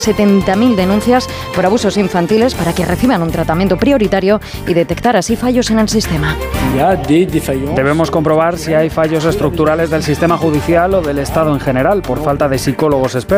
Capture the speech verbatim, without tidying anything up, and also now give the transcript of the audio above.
setenta mil denuncias por abusos infantiles para que reciban un tratamiento prioritario y detectar así fallos en el sistema. Debemos comprobar si hay fallos estructurales del sistema judicial o del Estado en general por falta de psicólogos expertos.